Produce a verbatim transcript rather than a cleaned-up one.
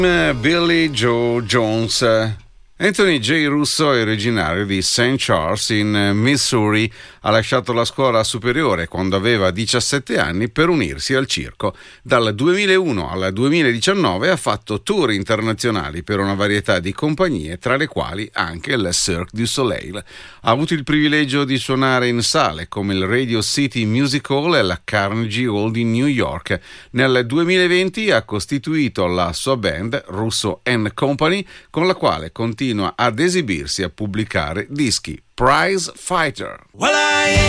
Billy Joe Jones. Anthony J. Russo è originario di Saint Charles in Missouri. Ha lasciato la scuola superiore quando aveva diciassette anni per unirsi al circo. Dal duemilauno al duemiladiciannove ha fatto tour internazionali per una varietà di compagnie, tra le quali anche il Cirque du Soleil. Ha avuto il privilegio di suonare in sale come il Radio City Music Hall e la Carnegie Hall di New York. Nel duemilaventi ha costituito la sua band Russo and Company, con la quale continua ad esibirsi e a pubblicare dischi. Prize Fighter. Well, I